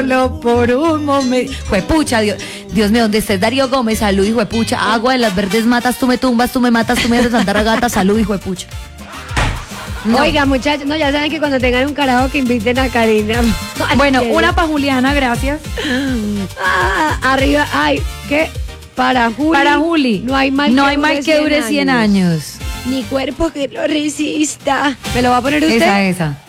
Solo por un momento. Juepucha, Dios mío, donde estés, Darío Gómez, salud, hijo de pucha. Agua de las verdes matas, tú me tumbas, tú me matas, tú me haces Santa Ragata, salud, hijo de pucha. No. Oiga, muchachos, no, ya saben que cuando tengan un carajo que inviten a Karina. Bueno, una para Juliana, gracias. Arriba, ay, ¿qué? Para Juli. No hay mal que dure 100 años. Ni cuerpo que lo resista. ¿Me lo va a poner usted? Esa.